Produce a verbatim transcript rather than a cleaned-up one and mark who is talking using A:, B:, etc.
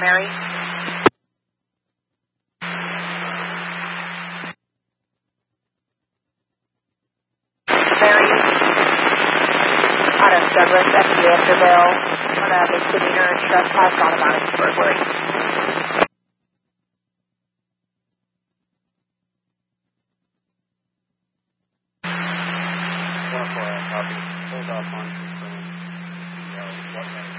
A: Mary. Mary. Adam Douglas, F D A after bail on a misdemeanor and trespass on a mounted burglary.
B: one oh four, copy. Hold off on confirm. What